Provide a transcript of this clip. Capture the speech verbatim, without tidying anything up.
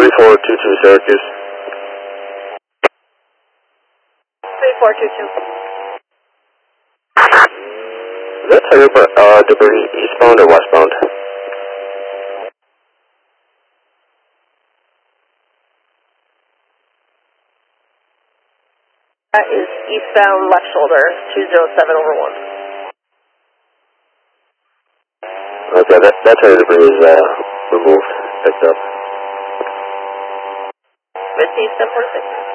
three four two two Syracuse. three four two two. Is that Tiger uh, debris eastbound or westbound? That is eastbound left shoulder, two zero seven over one. Okay, that, that Tiger debris is uh, removed, picked up. Fifteen, seven, four, six.